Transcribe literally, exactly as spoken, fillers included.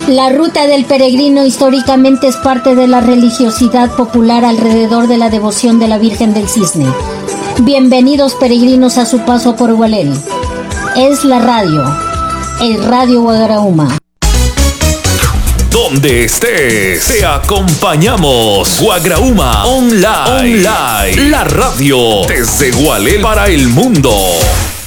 La ruta del peregrino históricamente es parte de la religiosidad popular alrededor de la devoción de la Virgen del Cisne. Bienvenidos peregrinos a su paso por Gualel. Es la radio, el Radio Guagrauma. Donde estés, te acompañamos. Guagrauma Online. Online. La radio desde Gualel para el mundo.